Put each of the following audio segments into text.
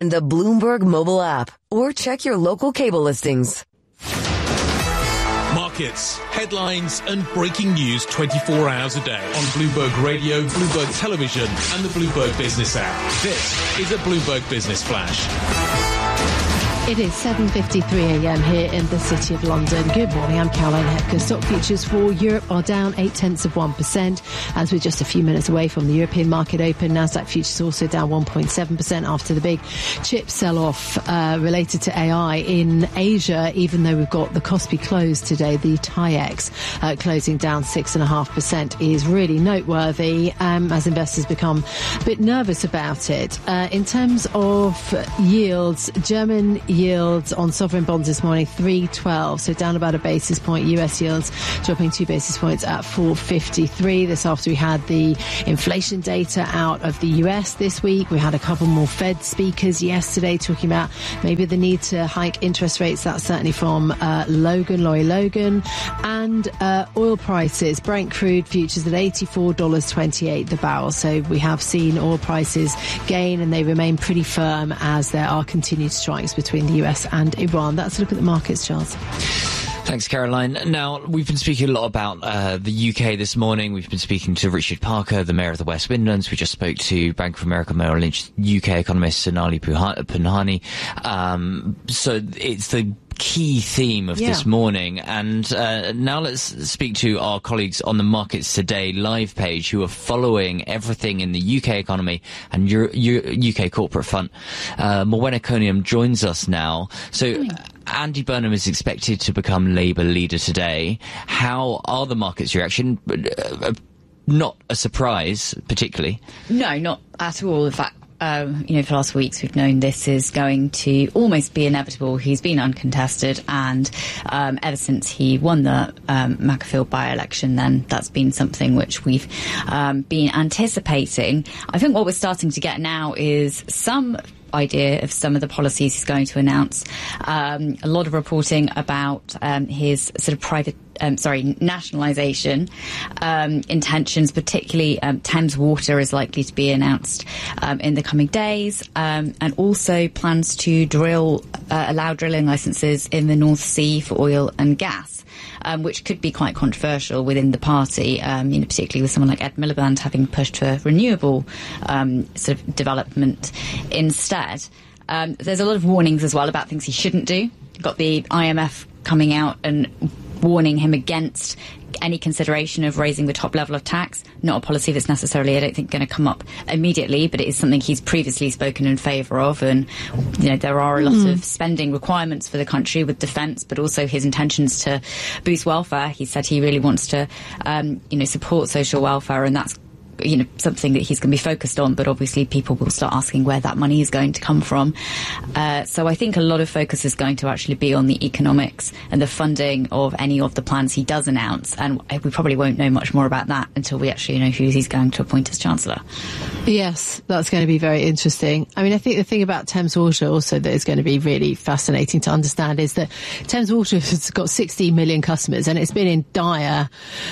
the Bloomberg mobile app, or check your local cable listings. Markets, headlines and breaking news 24 hours a day on Bloomberg Radio, Bloomberg Television and the Bloomberg Business app. This is a Bloomberg Business Flash. It is 7:53am here in the City of London. Good morning, I'm Caroline Hepker. Stock futures for Europe are down 0.8% as we're just a few minutes away from the European market open. Nasdaq futures also down 1.7% after the big chip sell-off related to AI in Asia, even though we've got the Kospi close today. The TAIEX closing down 6.5% is really noteworthy as investors become a bit nervous about it. In terms of yields, German yields on sovereign bonds this morning 3.12, so down about a basis point. US yields dropping 2 basis points at 4.53. This after we had the inflation data out of the US this week. We had a couple more Fed speakers yesterday talking about maybe the need to hike interest rates. That's certainly from Laurie Logan. And oil prices, Brent crude futures at $84.28 the barrel. So we have seen oil prices gain and they remain pretty firm as there are continued strikes between the US and Iran. That's a look at the markets, Charles. Thanks, Caroline. Now, we've been speaking a lot about the UK this morning. We've been speaking to Richard Parker, the Mayor of the West Midlands. We just spoke to Bank of America Merrill Lynch UK economist Sonali Punhani. So it's the key theme of this morning. And now let's speak to our colleagues on the Markets Today live page who are following everything in the UK economy and UK corporate front. Morwenna Coniam joins us now. So Andy Burnham is expected to become Labour leader today. How are the markets' reaction? Not a surprise, particularly. No, not at all. In fact, for the last weeks we've known this is going to almost be inevitable. He's been uncontested, and ever since he won the Macclesfield by-election, then that's been something which we've been anticipating. I think what we're starting to get now is some idea of some of the policies he's going to announce. A lot of reporting about his sort of private nationalisation intentions, particularly Thames Water is likely to be announced in the coming days, and also plans to allow drilling licences in the North Sea for oil and gas, which could be quite controversial within the party, particularly with someone like Ed Miliband having pushed for renewable sort of development instead. There's a lot of warnings as well about things he shouldn't do. Got the IMF coming out and warning him against any consideration of raising the top level of tax. Not a policy that's necessarily, I don't think, going to come up immediately, but it is something he's previously spoken in favour of. And, there are a lot of spending requirements for the country with defence, but also his intentions to boost welfare. He said he really wants to, support social welfare, and that's something that he's going to be focused on, but obviously people will start asking where that money is going to come from. So I think a lot of focus is going to actually be on the economics and the funding of any of the plans he does announce, and we probably won't know much more about that until we actually know who he's going to appoint as Chancellor. Yes, that's going to be very interesting. I mean, I think the thing about Thames Water also that is going to be really fascinating to understand is that Thames Water has got 16 million customers and it's been in dire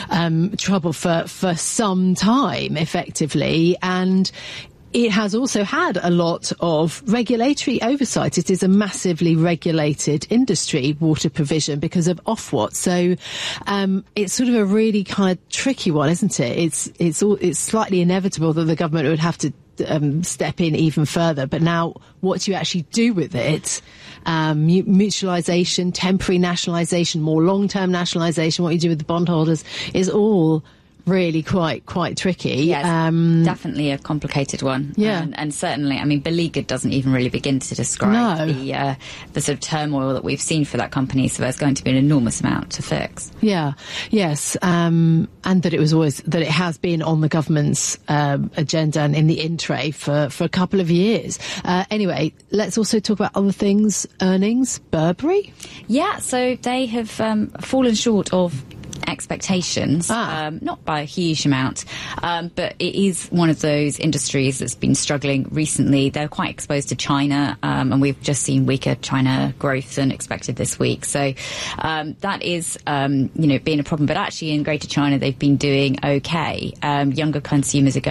trouble for some time, effectively, and it has also had a lot of regulatory oversight. It is a massively regulated industry, water provision, because of Ofwat. So it's sort of a really kind of tricky one, isn't it? It's slightly inevitable that the government would have to step in even further. But now, what do you actually do with it? Mutualisation, temporary nationalisation, more long-term nationalisation, what you do with the bondholders is all really quite tricky. Yes, definitely a complicated one. Yeah. And certainly, I mean, Beleaguered doesn't even really begin to describe the sort of turmoil that we've seen for that company, so there's going to be an enormous amount to fix. Yeah, yes, and that it has been on the government's agenda and in the in-tray for a couple of years. Anyway, let's also talk about other things. Earnings, Burberry? Yeah, so they have fallen short of expectations, not by a huge amount, but it is one of those industries that's been struggling recently. They're quite exposed to China, and we've just seen weaker China growth than expected this week. So that is, being a problem. But actually, in Greater China, they've been doing okay. Younger consumers are going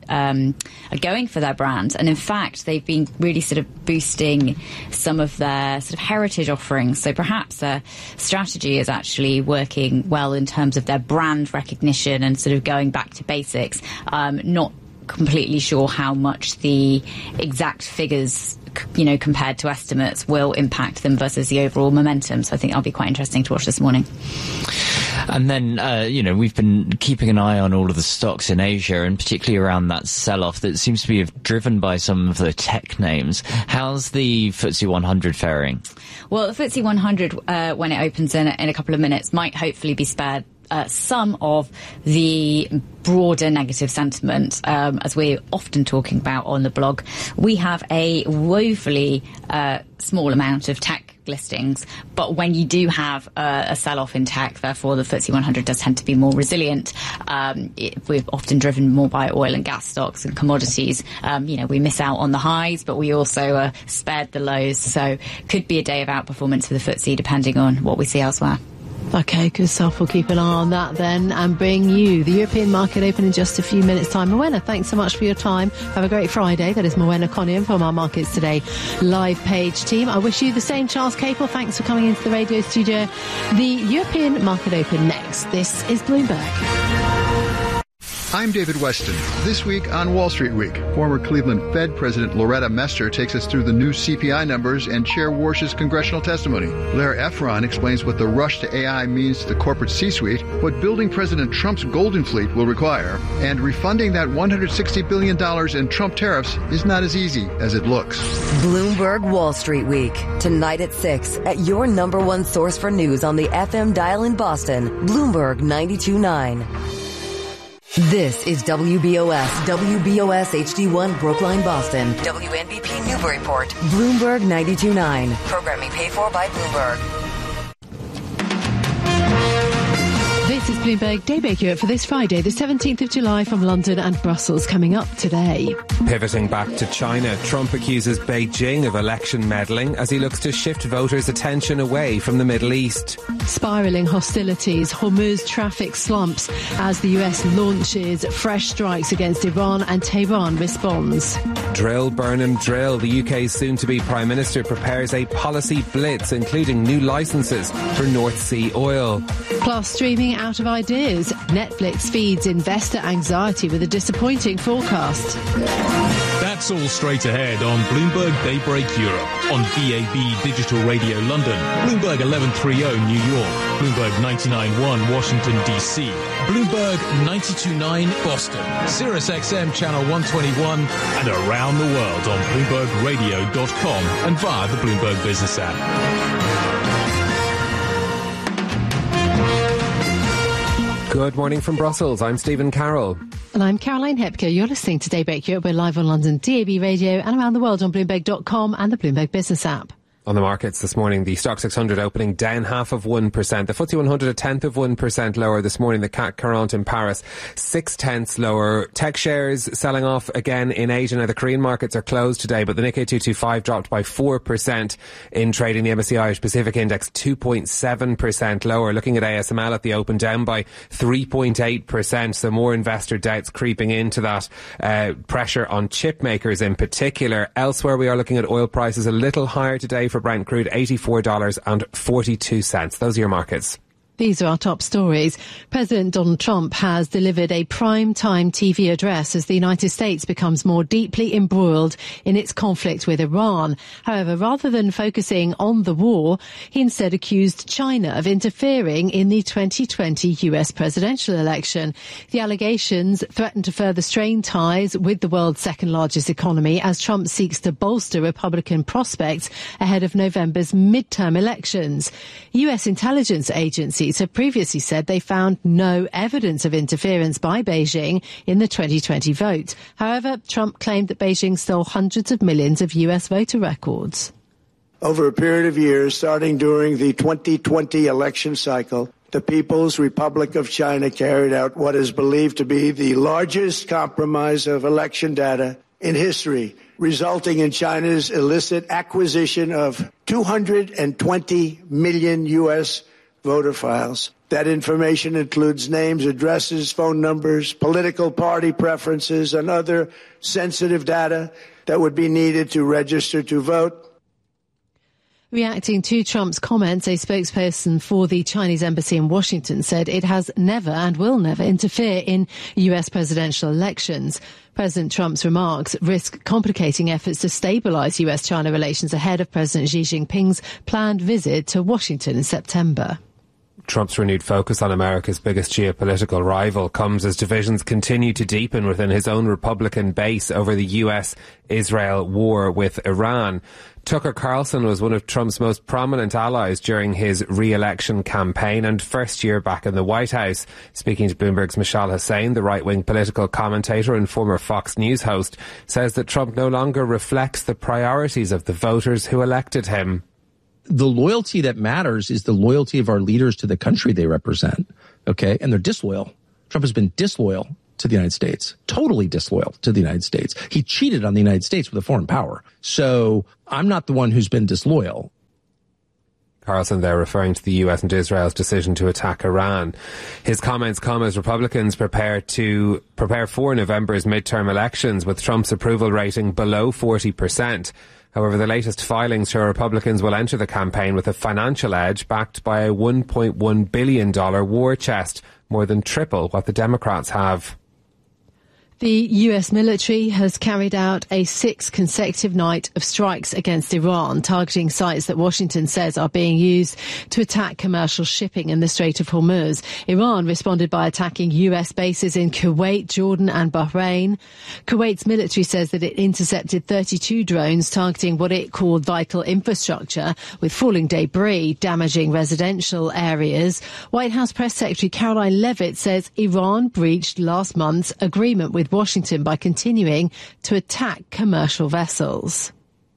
are going for their brand. And in fact, they've been really sort of boosting some of their sort of heritage offerings. So perhaps their strategy is actually working well in terms of their brand recognition and sort of going back to basics. Not completely sure how much the exact figures, compared to estimates, will impact them versus the overall momentum. So I think that'll be quite interesting to watch this morning. And then, we've been keeping an eye on all of the stocks in Asia, and particularly around that sell-off that seems to be driven by some of the tech names. How's the FTSE 100 faring? Well, the FTSE 100, when it opens in a couple of minutes, might hopefully be spared some of the broader negative sentiment, as we're often talking about on the blog. We have a woefully small amount of tech listings, but when you do have a sell-off in tech, therefore the FTSE 100 does tend to be more resilient. We're often driven more by oil and gas stocks and commodities. We miss out on the highs, but we also spared the lows, so could be a day of outperformance for the FTSE depending on what we see elsewhere. OK, good stuff. We'll keep an eye on that then and bring you the European market open in just a few minutes' time. Morwenna, thanks so much for your time. Have a great Friday. That is Morwenna Coniam from our Markets Today live page team. I wish you the same, Charles Capel. Thanks for coming into the radio studio. The European market open next. This is Bloomberg. I'm David Weston. This week on Wall Street Week, former Cleveland Fed President Loretta Mester takes us through the new CPI numbers and Chair Warsh's congressional testimony. Blair Efron explains what the rush to AI means to the corporate C-suite, what building President Trump's golden fleet will require, and refunding that $160 billion in Trump tariffs is not as easy as it looks. Bloomberg Wall Street Week, tonight at 6 at your number one source for news on the FM dial in Boston, Bloomberg 92.9. This is WBOS HD1 Brookline, Boston, WNBP Newburyport, Bloomberg 92.9. Programming paid for by Bloomberg. This is Bloomberg Daybreak Europe for this Friday, the 17th of July, from London and Brussels. Coming up today. Pivoting back to China, Trump accuses Beijing of election meddling as he looks to shift voters' attention away from the Middle East. Spiralling hostilities, Hormuz traffic slumps as the US launches fresh strikes against Iran and Tehran responds. Drill, Burnham, drill. The UK's soon-to-be Prime Minister prepares a policy blitz, including new licences for North Sea oil. Plus, streaming out of ideas. Netflix feeds investor anxiety with a disappointing forecast. That's all straight ahead on Bloomberg Daybreak Europe, on DAB Digital Radio London, Bloomberg 1130 New York, Bloomberg 99.1 Washington DC, Bloomberg 92.9 Boston, Sirius XM Channel 121, and around the world on BloombergRadio.com and via the Bloomberg Business app. Good morning from Brussels. I'm Stephen Carroll. And I'm Caroline Hepker. You're listening to Daybreak Europe. We're live on London DAB Radio and around the world on Bloomberg.com and the Bloomberg Business app. On the markets this morning, the Stock 600 opening down 0.5%. The FTSE 100 0.1% lower this morning. The CAC 40 in Paris 0.6 lower. Tech shares selling off again in Asia. Now the Korean markets are closed today, but the Nikkei 225 dropped by 4% in trading. The MSCI Irish Pacific Index 2.7% lower. Looking at ASML at the open, down by 3.8%. So more investor doubts creeping into that. Pressure on chip makers in particular. Elsewhere, we are looking at oil prices a little higher today for Brent crude, $84.42. Those are your markets. These are our top stories. President Donald Trump has delivered a prime-time TV address as the United States becomes more deeply embroiled in its conflict with Iran. However, rather than focusing on the war, he instead accused China of interfering in the 2020 US presidential election. The allegations threaten to further strain ties with the world's second-largest economy as Trump seeks to bolster Republican prospects ahead of November's midterm elections. US intelligence agencies have previously said they found no evidence of interference by Beijing in the 2020 vote. However, Trump claimed that Beijing stole hundreds of millions of US voter records. Over a period of years, starting during the 2020 election cycle, the People's Republic of China carried out what is believed to be the largest compromise of election data in history, resulting in China's illicit acquisition of 220 million U.S. voter files. That information includes names, addresses, phone numbers, political party preferences, and other sensitive data that would be needed to register to vote. Reacting to Trump's comments, a spokesperson for the Chinese embassy in Washington said it has never and will never interfere in US presidential elections. President Trump's remarks risk complicating efforts to stabilize US-China relations ahead of President Xi Jinping's planned visit to Washington in September. Trump's renewed focus on America's biggest geopolitical rival comes as divisions continue to deepen within his own Republican base over the US-Israel war with Iran. Tucker Carlson was one of Trump's most prominent allies during his re-election campaign and first year back in the White House. Speaking to Bloomberg's Mishal Hussain, the right-wing political commentator and former Fox News host, says that Trump no longer reflects the priorities of the voters who elected him. The loyalty that matters is the loyalty of our leaders to the country they represent, okay? And they're disloyal. Trump has been disloyal to the United States, totally disloyal to the United States. He cheated on the United States with a foreign power. So I'm not the one who's been disloyal. Carlson there referring to the US and Israel's decision to attack Iran. His comments come as Republicans prepare for November's midterm elections with Trump's approval rating below 40%. However, the latest filings show Republicans will enter the campaign with a financial edge backed by a $1.1 billion war chest, more than triple what the Democrats have. The US military has carried out a 6th consecutive night of strikes against Iran, targeting sites that Washington says are being used to attack commercial shipping in the Strait of Hormuz. Iran responded by attacking US bases in Kuwait, Jordan and Bahrain. Kuwait's military says that it intercepted 32 drones targeting what it called vital infrastructure, with falling debris damaging residential areas. White House Press Secretary Caroline Leavitt says Iran breached last month's agreement with Washington by continuing to attack commercial vessels.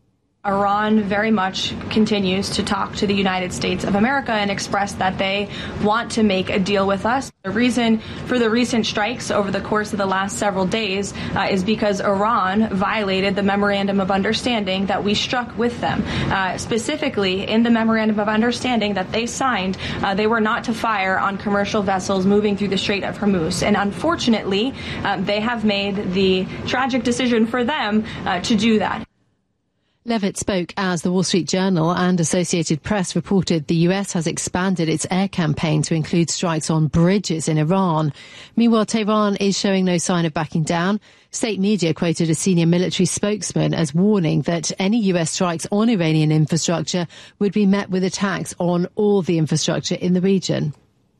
Iran very much continues to talk to the United States of America and express that they want to make a deal with us. The reason for the recent strikes over the course of the last several days is because Iran violated the Memorandum of Understanding that we struck with them. Specifically, in the Memorandum of Understanding that they signed, they were not to fire on commercial vessels moving through the Strait of Hormuz. And unfortunately, they have made the tragic decision for them to do that. Leavitt spoke as the Wall Street Journal and Associated Press reported the US has expanded its air campaign to include strikes on bridges in Iran. Meanwhile, Tehran is showing no sign of backing down. State media quoted a senior military spokesman as warning that any US strikes on Iranian infrastructure would be met with attacks on all the infrastructure in the region.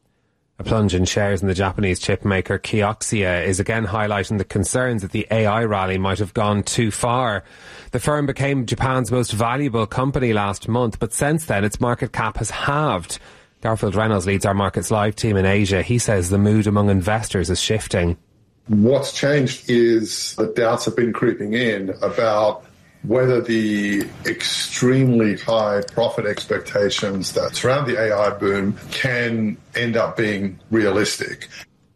A plunge in shares in the Japanese chip maker Kioxia is again highlighting the concerns that the AI rally might have gone too far. The firm became Japan's most valuable company last month, but since then its market cap has halved. Garfield Reynolds leads our Markets Live team in Asia. He says the mood among investors is shifting. What's changed is that doubts have been creeping in about whether the extremely high profit expectations that surround the AI boom can end up being realistic.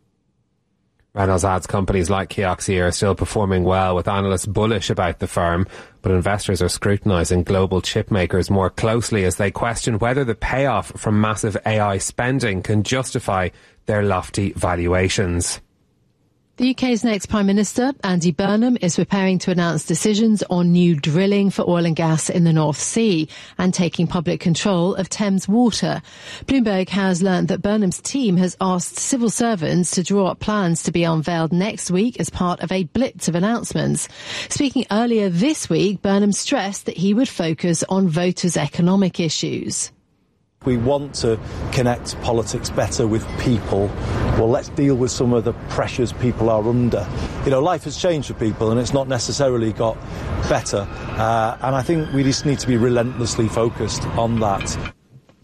Reynolds adds companies like Kioxia are still performing well, with analysts bullish about the firm, but investors are scrutinising global chip makers more closely as they question whether the payoff from massive AI spending can justify their lofty valuations. The UK's next Prime Minister, Andy Burnham, is preparing to announce decisions on new drilling for oil and gas in the North Sea and taking public control of Thames Water. Bloomberg has learnt that Burnham's team has asked civil servants to draw up plans to be unveiled next week as part of a blitz of announcements. Speaking earlier this week, Burnham stressed that he would focus on voters' economic issues. We want to connect politics better with people. Well, let's deal with some of the pressures people are under. You know, life has changed for people and it's not necessarily got better. And I think we just need to be relentlessly focused on that.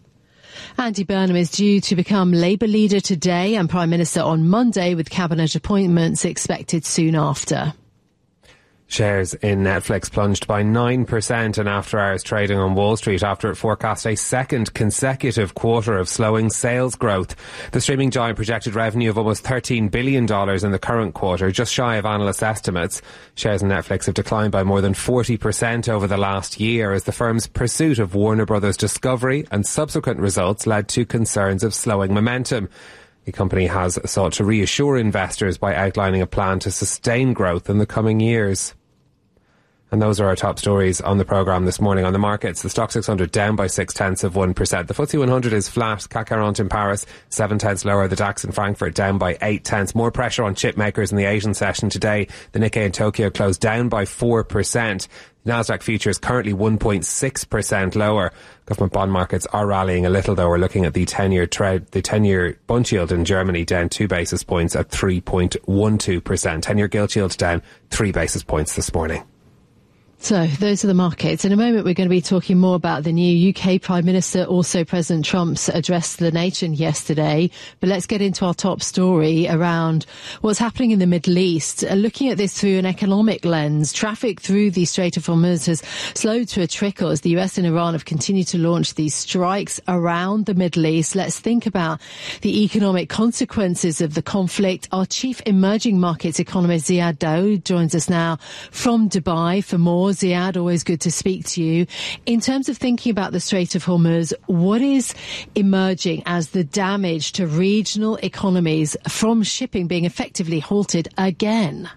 Andy Burnham is due to become Labour leader today and Prime Minister on Monday, with cabinet appointments expected soon after. Shares in Netflix plunged by 9% in after-hours trading on Wall Street after it forecast a second consecutive quarter of slowing sales growth. The streaming giant projected revenue of almost $13 billion in the current quarter, just shy of analyst estimates. Shares in Netflix have declined by more than 40% over the last year as the firm's pursuit of Warner Brothers Discovery and subsequent results led to concerns of slowing momentum. The company has sought to reassure investors by outlining a plan to sustain growth in the coming years. And those are our top stories on the programme this morning. On the markets, the Stoxx 600 down by 0.6%. The FTSE 100 is flat. CAC 40 in Paris 0.7 lower. The DAX in Frankfurt down by 0.8. More pressure on chip makers in the Asian session today. The Nikkei in Tokyo closed down by 4%. Nasdaq futures currently 1.6% lower. Government bond markets are rallying a little, though. We're looking at the 10-year bond yield in Germany down 2 basis points at 3.12%. 10-year gilt yield down 3 basis points this morning. So those are the markets. In a moment, we're going to be talking more about the new UK Prime Minister, also President Trump's address to the nation yesterday. But let's get into our top story around what's happening in the Middle East. Looking at this through an economic lens, traffic through the Strait of Hormuz has slowed to a trickle as the US and Iran have continued to launch these strikes around the Middle East. Let's think about the economic consequences of the conflict. Our chief emerging markets economist, Ziad Daoud, joins us now from Dubai for more. Ziad, always good to speak to you. In terms of thinking about the Strait of Hormuz, what is emerging as the damage to regional economies from shipping being effectively halted again?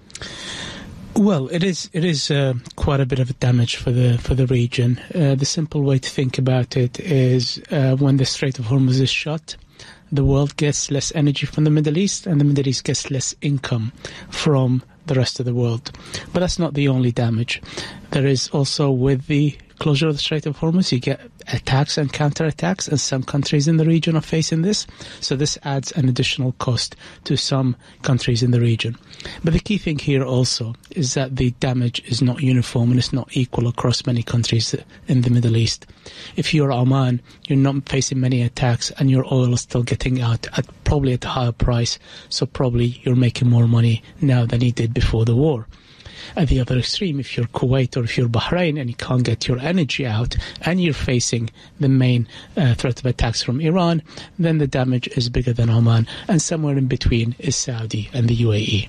Well, it is quite a bit of damage for the region. The simple way to think about it is when the Strait of Hormuz is shut, the world gets less energy from the Middle East, and the Middle East gets less income from the rest of the world. But that's not the only damage. There is also, with the closure of the Strait of Hormuz, you get attacks and counterattacks, and some countries in the region are facing this. So this adds an additional cost to some countries in the region. But the key thing here also is that the damage is not uniform and it's not equal across many countries in the Middle East. If you're Oman, you're not facing many attacks and your oil is still getting out probably at a higher price. So probably you're making more money now than you did before the war. At the other extreme, if you're Kuwait or if you're Bahrain and you can't get your energy out and you're facing the main threat of attacks from Iran, then the damage is bigger than Oman, and somewhere in between is Saudi and the UAE.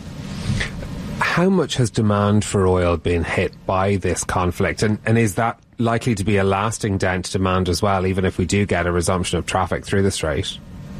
How much has demand for oil been hit by this conflict, and is that likely to be a lasting dent to demand as well, even if we do get a resumption of traffic through the Strait?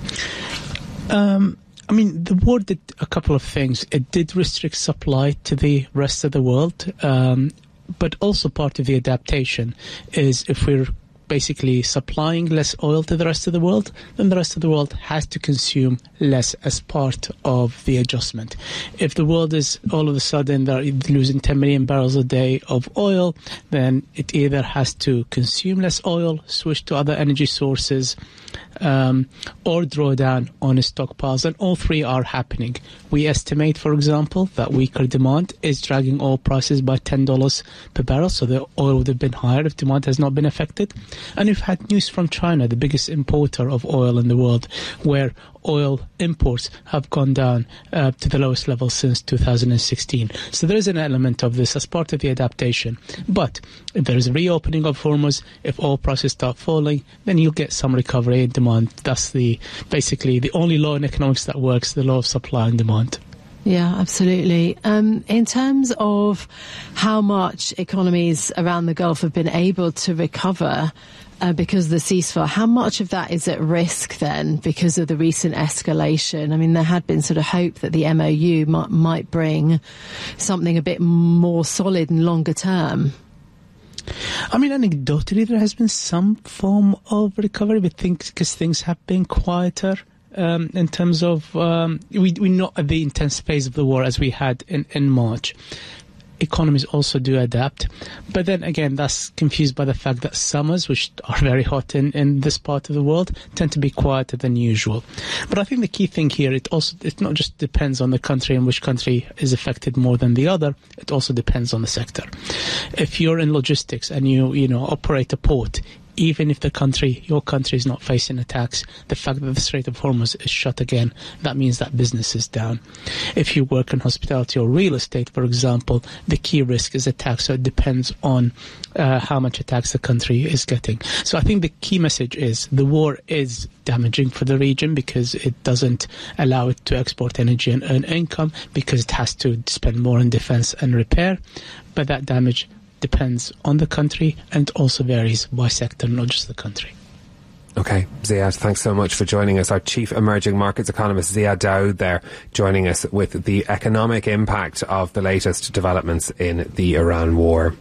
I mean, the war did a couple of things. It did restrict supply to the rest of the world, but also part of the adaptation is if we're basically supplying less oil to the rest of the world, then the rest of the world has to consume less as part of the adjustment. If the world is all of a sudden they're losing 10 million barrels a day of oil, then it either has to consume less oil, switch to other energy sources, or draw down on its stockpiles, and all three are happening. We estimate, for example, that weaker demand is dragging oil prices by $10 per barrel, so the oil would have been higher if demand has not been affected. And we've had news from China, the biggest importer of oil in the world, where oil imports have gone down to the lowest level since 2016. So there is an element of this as part of the adaptation. But if there is a reopening of Hormuz, if oil prices start falling, then you'll get some recovery in demand. That's basically the only law in economics that works, the law of supply and demand. Yeah, absolutely. In terms of how much economies around the Gulf have been able to recover because of the ceasefire, how much of that is at risk then because of the recent escalation? I mean, there had been sort of hope that the MOU might bring something a bit more solid and longer term. I mean, anecdotally, there has been some form of recovery, but because things have been quieter. In terms of, we're not at the intense phase of the war as we had in March. Economies also do adapt. But then again, that's confused by the fact that summers, which are very hot in this part of the world, tend to be quieter than usual. But I think the key thing here, it not just depends on the country and which country is affected more than the other, it also depends on the sector. If you're in logistics and you operate a port, even if your country is not facing attacks, the fact that the Strait of Hormuz is shut again, that means that business is down. If you work in hospitality or real estate, for example, the key risk is attacks, so it depends on how much attacks the country is getting. So I think the key message is the war is damaging for the region because it doesn't allow it to export energy and earn income because it has to spend more on defense and repair, but that damage depends on the country and also varies by sector, not just the country. Okay, Ziad, thanks so much for joining us. Our Chief Emerging Markets Economist, Ziad Daoud, there, joining us with the economic impact of the latest developments in the Iran war.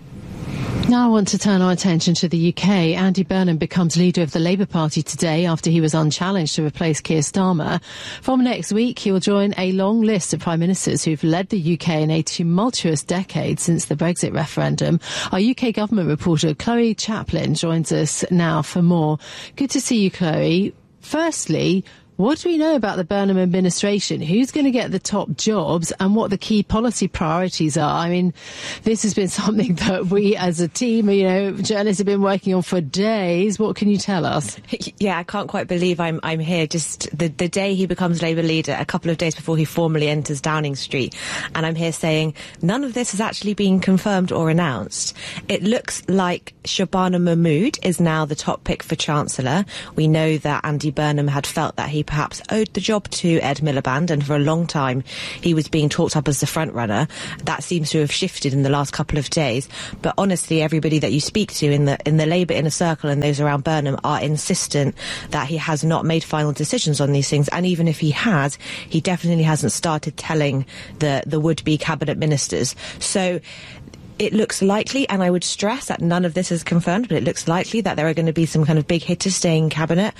Now I want to turn our attention to the UK. Andy Burnham becomes leader of the Labour Party today after he was unchallenged to replace Keir Starmer. From next week, he will join a long list of prime ministers who've led the UK in a tumultuous decade since the Brexit referendum. Our UK government reporter Chloe Chaplin joins us now for more. Good to see you, Chloe. Firstly, what do we know about the Burnham administration? Who's going to get the top jobs and what the key policy priorities are? I mean, this has been something that we as a team, journalists have been working on for days. What can you tell us? Yeah, I can't quite believe I'm here. Just the day he becomes Labour leader, a couple of days before he formally enters Downing Street. And I'm here saying none of this has actually been confirmed or announced. It looks like Shabana Mahmood is now the top pick for Chancellor. We know that Andy Burnham had felt that he perhaps owed the job to Ed Miliband, and for a long time he was being talked up as the front runner. That seems to have shifted in the last couple of days, but honestly everybody that you speak to in the Labour inner circle and those around Burnham are insistent that he has not made final decisions on these things, and even if he has, he definitely hasn't started telling the would-be cabinet ministers. So it looks likely, and I would stress that none of this is confirmed, but it looks likely that there are going to be some kind of big hitters staying in cabinet.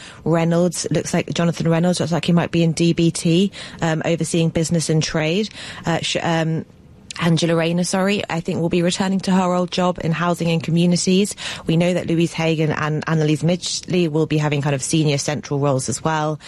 Jonathan Reynolds looks like he might be in DBT, overseeing business and trade. Angela Rayner, I think will be returning to her old job in housing and communities. We know that Louise Hagan and Annalise Midgley will be having kind of senior central roles as well.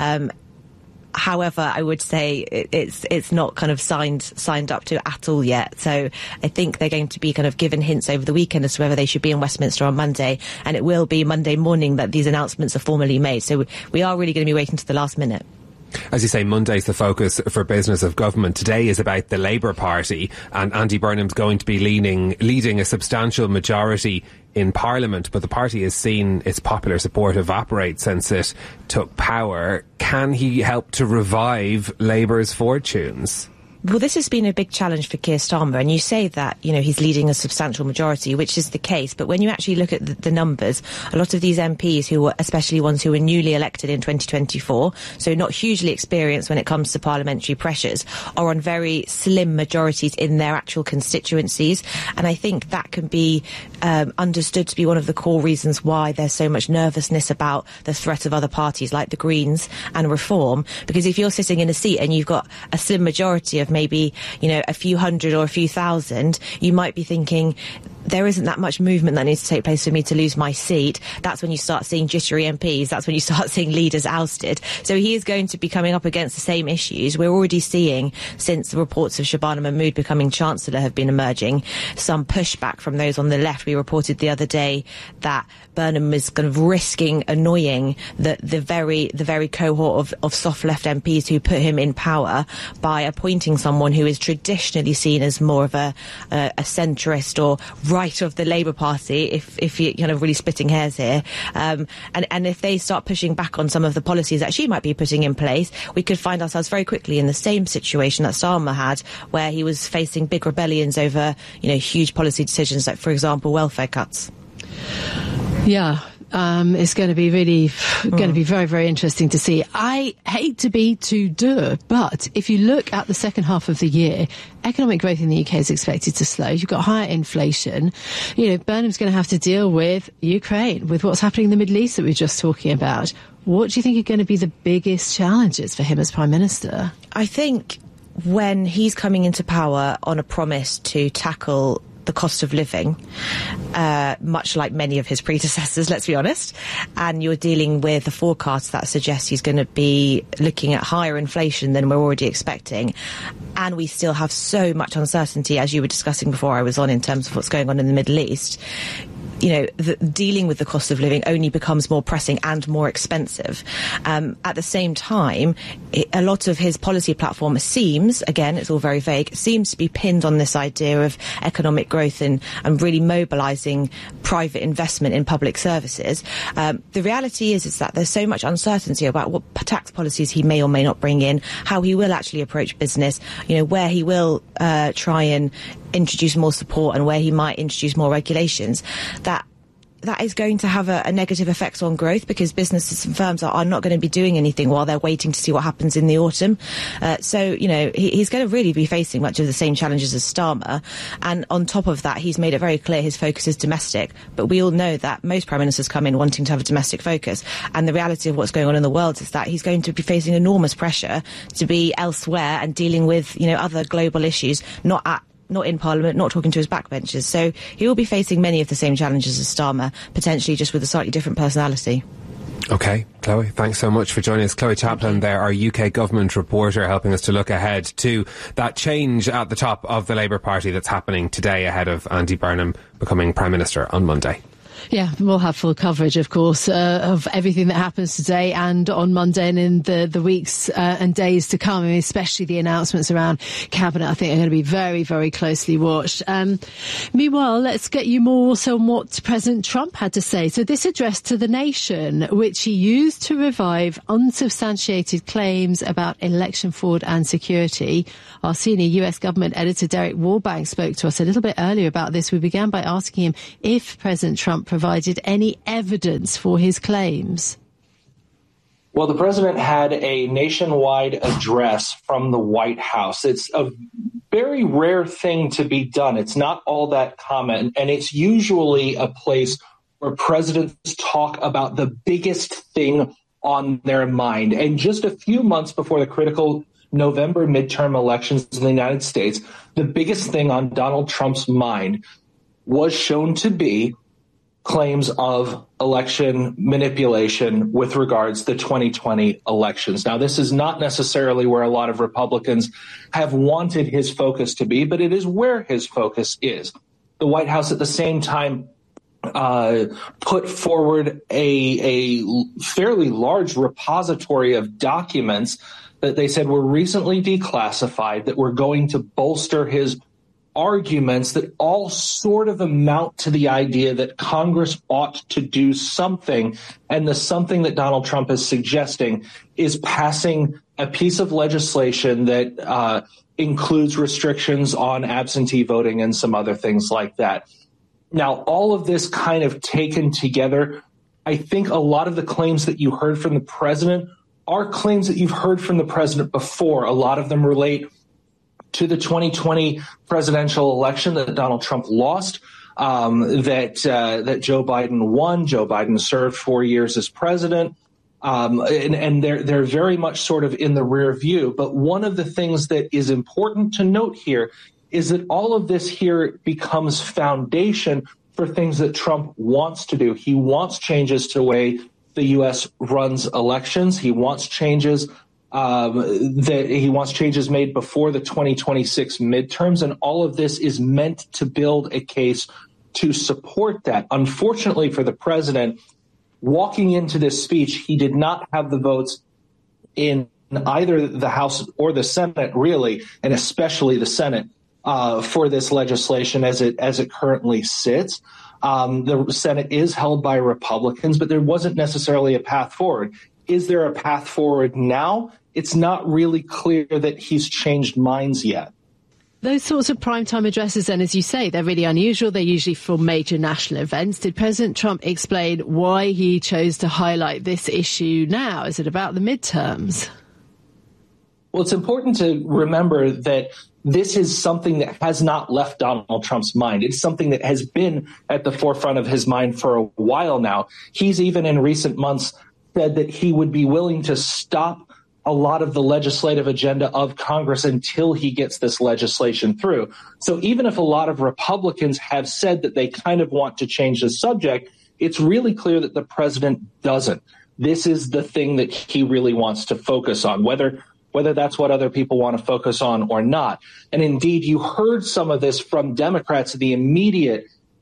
However, I would say it's not kind of signed up to at all yet. So I think they're going to be kind of given hints over the weekend as to whether they should be in Westminster on Monday. And it will be Monday morning that these announcements are formally made. So we are really going to be waiting to the last minute. As you say, Monday's the focus for business of government. Today is about the Labour Party, and Andy Burnham's going to be leading a substantial majority in Parliament, but the party has seen its popular support evaporate since it took power. Can he help to revive Labour's fortunes? Well, this has been a big challenge for Keir Starmer, and you say that, he's leading a substantial majority, which is the case, but when you actually look at the numbers, a lot of these MPs who were, especially ones who were newly elected in 2024, so not hugely experienced when it comes to parliamentary pressures, are on very slim majorities in their actual constituencies, and I think that can be understood to be one of the core reasons why there's so much nervousness about the threat of other parties like the Greens and Reform, because if you're sitting in a seat and you've got a slim majority of maybe, a few hundred or a few thousand, you might be thinking, there isn't that much movement that needs to take place for me to lose my seat. That's when you start seeing jittery MPs. That's when you start seeing leaders ousted. So he is going to be coming up against the same issues. We're already seeing, since the reports of Shabana Mahmood becoming Chancellor have been emerging, some pushback from those on the left. We reported the other day that Burnham is kind of risking annoying the very cohort of soft left MPs who put him in power by appointing someone who is traditionally seen as more of a centrist or right of the Labour Party, if you're kind of really splitting hairs here. And if they start pushing back on some of the policies that she might be putting in place, we could find ourselves very quickly in the same situation that Starmer had, where he was facing big rebellions over, huge policy decisions, like, for example, welfare cuts. Yeah. It's going to be very, very interesting to see. I hate to be too dour, but if you look at the second half of the year, economic growth in the UK is expected to slow. You've got higher inflation. Burnham's going to have to deal with Ukraine, with what's happening in the Middle East that we were just talking about. What do you think are going to be the biggest challenges for him as Prime Minister? I think when he's coming into power on a promise to tackle the cost of living, much like many of his predecessors, let's be honest, and you're dealing with a forecast that suggests he's going to be looking at higher inflation than we're already expecting, and we still have so much uncertainty, as you were discussing before I was on, in terms of what's going on in the Middle East. dealing with the cost of living only becomes more pressing and more expensive. At the same time, a lot of his policy platform seems, again, it's all very vague, seems to be pinned on this idea of economic growth and really mobilising private investment in public services. The reality is that there's so much uncertainty about what tax policies he may or may not bring in, how he will actually approach business, where he will try and introduce more support and where he might introduce more regulations, that is going to have a negative effect on growth, because businesses and firms are not going to be doing anything while they're waiting to see what happens in the autumn. So he's going to really be facing much of the same challenges as Starmer. And on top of that, he's made it very clear his focus is domestic. But we all know that most prime ministers come in wanting to have a domestic focus. And the reality of what's going on in the world is that he's going to be facing enormous pressure to be elsewhere and dealing with, other global issues, not in Parliament, not talking to his backbenchers. So he will be facing many of the same challenges as Starmer, potentially just with a slightly different personality. OK, Chloe, thanks so much for joining us. Chloe Chaplin there, our UK government reporter, helping us to look ahead to that change at the top of the Labour Party that's happening today ahead of Andy Burnham becoming Prime Minister on Monday. Yeah, we'll have full coverage, of course, of everything that happens today and on Monday and in the weeks and days to come, especially the announcements around Cabinet, I think are going to be very, very closely watched. Meanwhile, let's get you more also on what President Trump had to say. So this address to the nation, which he used to revive unsubstantiated claims about election fraud and security. Our senior US government editor, Derek Warbank, spoke to us a little bit earlier about this. We began by asking him if President Trump provided any evidence for his claims. Well, the president had a nationwide address from the White House. It's a very rare thing to be done. It's not all that common, and it's usually a place where presidents talk about the biggest thing on their mind. And just a few months before the critical November midterm elections in the United States, the biggest thing on Donald Trump's mind was shown to be claims of election manipulation with regards to the 2020 elections. Now, this is not necessarily where a lot of Republicans have wanted his focus to be, but it is where his focus is. The White House at the same time put forward a fairly large repository of documents that they said were recently declassified that were going to bolster his arguments that all sort of amount to the idea that Congress ought to do something. And the something that Donald Trump is suggesting is passing a piece of legislation that includes restrictions on absentee voting and some other things like that. Now, all of this kind of taken together, I think a lot of the claims that you heard from the president are claims that you've heard from the president before. A lot of them relate to the 2020 presidential election that Donald Trump lost, that Joe Biden won. Joe Biden served 4 years as president, and they're very much sort of in the rear view. But one of the things that is important to note here is that all of this here becomes foundation for things that Trump wants to do. He wants changes to the way the U.S. runs elections. He wants changes changes made before the 2026 midterms, and all of this is meant to build a case to support that. Unfortunately for the president, walking into this speech, he did not have the votes in either the House or the Senate, really, and especially the Senate, for this legislation as it currently sits. The Senate is held by Republicans, but there wasn't necessarily a path forward. Is there a path forward now? It's not really clear that he's changed minds yet. Those sorts of primetime addresses, then, as you say, they're really unusual. They're usually for major national events. Did President Trump explain why he chose to highlight this issue now? Is it about the midterms? Well, it's important to remember that this is something that has not left Donald Trump's mind. It's something that has been at the forefront of his mind for a while now. He's even in recent months said that he would be willing to stop a lot of the legislative agenda of Congress until he gets this legislation through. So even if a lot of Republicans have said that they kind of want to change the subject, it's really clear that the president doesn't. This is the thing that he really wants to focus on, whether that's what other people want to focus on or not. And indeed, you heard some of this from Democrats, the immediate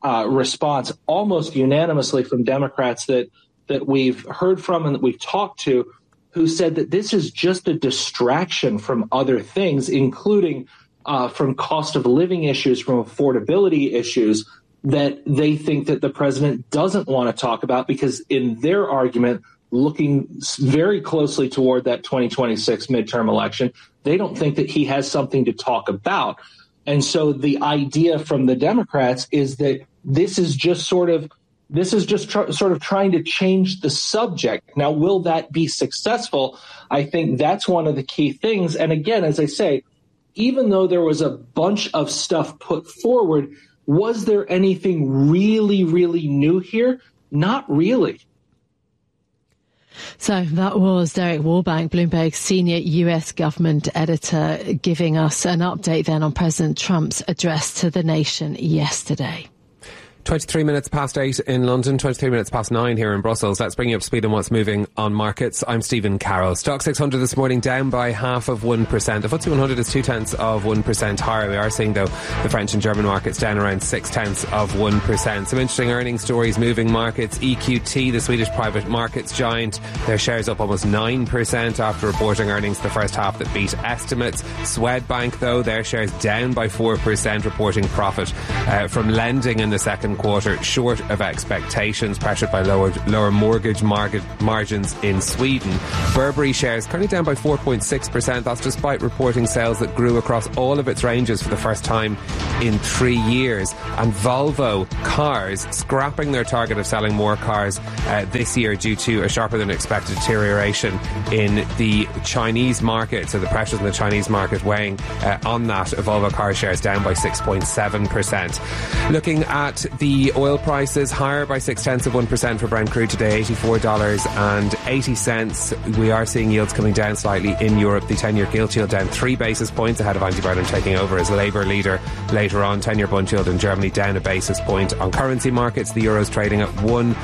response almost unanimously from Democrats that we've heard from and that we've talked to, who said that this is just a distraction from other things, including from cost of living issues, from affordability issues, that they think that the president doesn't want to talk about, because in their argument, looking very closely toward that 2026 midterm election, they don't think that he has something to talk about. And so the idea from the Democrats is that this is just sort of trying to change the subject. Now, will that be successful? I think that's one of the key things. And again, as I say, even though there was a bunch of stuff put forward, was there anything really, really new here? Not really. So that was Derek Warbank, Bloomberg's senior US government editor, giving us an update then on President Trump's address to the nation yesterday. 23 minutes past 8 in London, 23 minutes past 9 here in Brussels. Let's bring you up to speed on what's moving on markets. I'm Stephen Carroll. Stock 600 this morning down by 0.5%. The FTSE 100 is 0.2% higher. We are seeing, though, the French and German markets down around 0.6%. Some interesting earnings stories moving markets. EQT, the Swedish private markets giant, their shares up almost 9% after reporting earnings the first half that beat estimates. Swedbank, though, their shares down by 4%, reporting profit from lending in the second quarter, short of expectations, pressured by lower mortgage margins in Sweden. Burberry shares currently down by 4.6%. That's despite reporting sales that grew across all of its ranges for the first time in 3 years. And Volvo Cars scrapping their target of selling more cars this year due to a sharper than expected deterioration in the Chinese market. So the pressures in the Chinese market weighing on that. Volvo Cars shares down by 6.7%. Looking at the oil prices, higher by 0.6% for Brent crude today, $84.80. We are seeing yields coming down slightly in Europe. The 10-year gilt yield down 3 basis points ahead of Andy Burnham taking over as Labour leader later on. 10-year bond yield in Germany down a basis point. On currency markets, the euro's trading at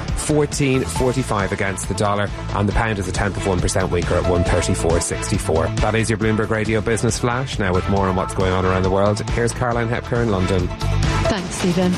1.1445 against the dollar, and the pound is 1/10% weaker at 134.64. That is your Bloomberg Radio Business Flash. Now with more on what's going on around the world, here's Caroline Hepker in London. Thanks, Stephen.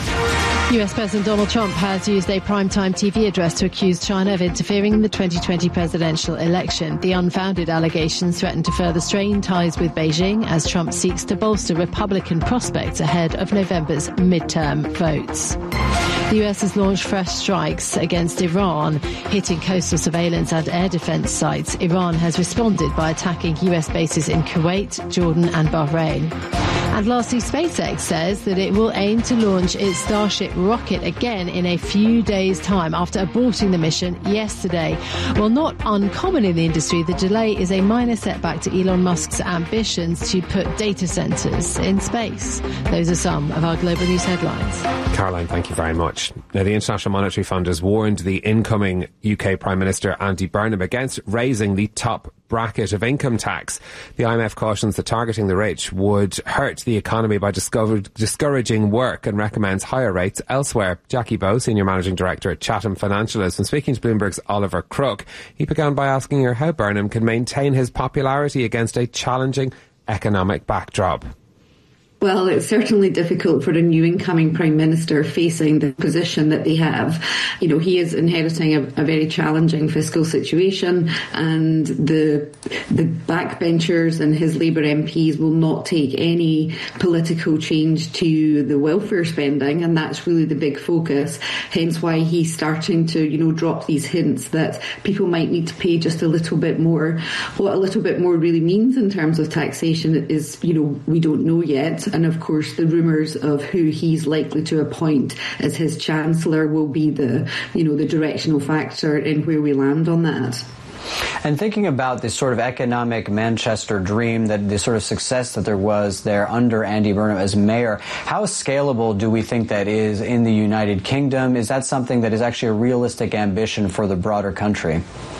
US President Donald Trump has used a primetime TV address to accuse China of interfering in the 2020 presidential election. The unfounded allegations threaten to further strain ties with Beijing as Trump seeks to bolster Republican prospects ahead of November's midterm votes. The US has launched fresh strikes against Iran, hitting coastal surveillance and air defense sites. Iran has responded by attacking US bases in Kuwait, Jordan and Bahrain. And lastly, SpaceX says that it will aim to launch its Starship rocket again in a few days' time after aborting the mission yesterday. Well, not uncommon in the industry, the delay is a minor setback to Elon Musk's ambitions to put data centres in space. Those are some of our global news headlines. Caroline, thank you very much. Now, the International Monetary Fund has warned the incoming UK Prime Minister Andy Burnham against raising the top bracket of income tax. The IMF cautions that targeting the rich would hurt the economy by discouraging work and recommends higher rates elsewhere. Jackie Bowe, Senior Managing Director at Chatham Financial, has been speaking to Bloomberg's Oliver Crook. He began by asking her how Burnham can maintain his popularity against a challenging economic backdrop. Well, it's certainly difficult for a new incoming Prime Minister facing the position that they have. You know, he is inheriting a very challenging fiscal situation, and the backbenchers and his Labour MPs will not take any political change to the welfare spending, and that's really the big focus. Hence why he's starting to, drop these hints that people might need to pay just a little bit more. What a little bit more really means in terms of taxation is, we don't know yet. And of course, the rumours of who he's likely to appoint as his Chancellor will be the directional factor in where we land on that. And thinking about this sort of economic Manchester dream, that the sort of success that there was there under Andy Burnham as mayor, how scalable do we think that is in the United Kingdom? Is that something that is actually a realistic ambition for the broader country?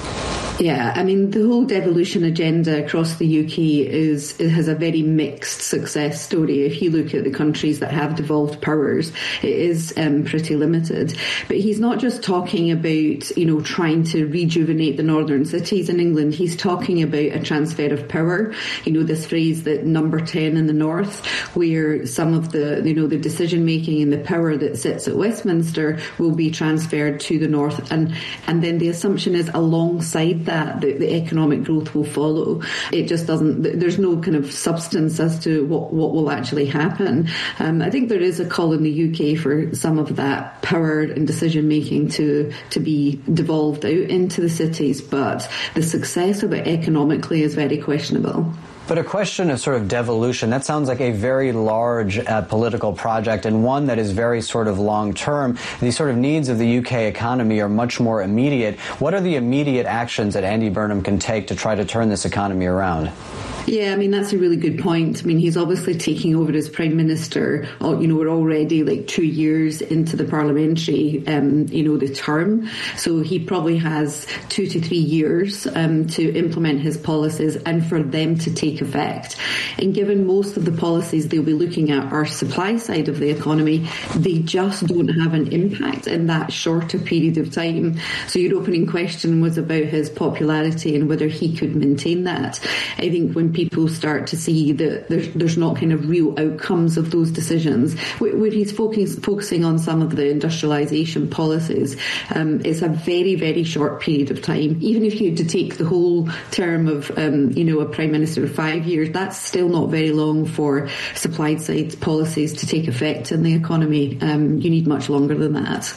Yeah, I mean, the whole devolution agenda across the UK has a very mixed success story. If you look at the countries that have devolved powers, it is pretty limited. But he's not just talking about, trying to rejuvenate the northern cities in England. He's talking about a transfer of power. This phrase that number 10 in the north, where some of the, the decision making and the power that sits at Westminster will be transferred to the north. And then the assumption is alongside that the economic growth will follow. It just doesn't, there's no kind of substance as to what will actually happen. I think there is a call in the UK for some of that power and decision making to be devolved out into the cities, but the success of it economically is very questionable. But a question of sort of devolution, that sounds like a very large political project and one that is very sort of long-term. The sort of needs of the UK economy are much more immediate. What are the immediate actions that Andy Burnham can take to try to turn this economy around? Yeah, I mean, that's a really good point. I mean, he's obviously taking over as Prime Minister. We're already like 2 years into the parliamentary, the term. So he probably has 2 to 3 years to implement his policies and for them to take effect. And given most of the policies they'll be looking at are supply side of the economy, they just don't have an impact in that shorter period of time. So your opening question was about his popularity and whether he could maintain that. I think when people start to see that there's not kind of real outcomes of those decisions, where he's focusing on some of the industrialisation policies, it's a very, very short period of time. Even if you had to take the whole term of, a Prime Minister of 5 years, that's still not very long for supply side policies to take effect in the economy. You need much longer than that.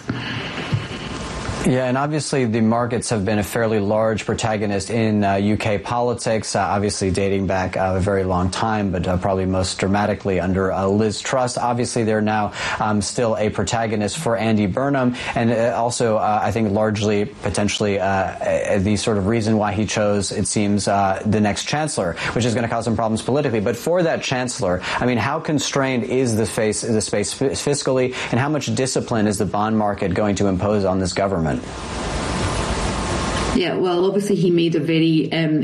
Yeah, and obviously the markets have been a fairly large protagonist in UK politics, obviously dating back a very long time, but probably most dramatically under Liz Truss. Obviously, they're now still a protagonist for Andy Burnham, and also, I think, largely, potentially, the sort of reason why he chose, it seems, the next chancellor, which is going to cause some problems politically. But for that chancellor, I mean, how constrained is the space fiscally, and how much discipline is the bond market going to impose on this government? Yeah, well, obviously he made a very